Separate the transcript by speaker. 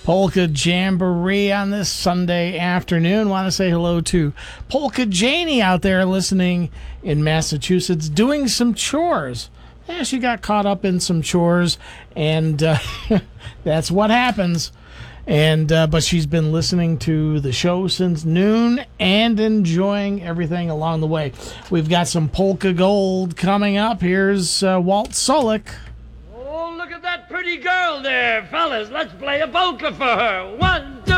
Speaker 1: Polka Jamboree on this Sunday afternoon. Want to say hello to Polka Janie out there listening in Massachusetts, doing some chores. Yeah, she got caught up in some chores, and that's what happens. And but she's been listening to the show since noon and enjoying everything along the way. We've got some Polka Gold coming up. Here's Walt Solik.
Speaker 2: Oh, look at that pretty girl there, fellas. Let's play a polka for her. 1,